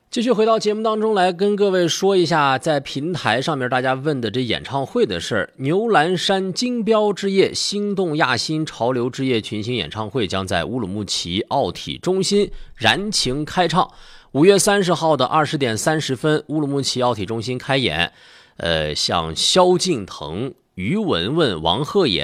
继续回到节目当中来，跟各位说一下，在平台上面大家问的这演唱会的事儿。牛栏山金标之夜心动亚新潮流之夜群星演唱会将在乌鲁木齐奥体中心燃情开唱。5月30号的20点30分，乌鲁木齐奥体中心开演。像萧敬腾、于文文、王鹤野、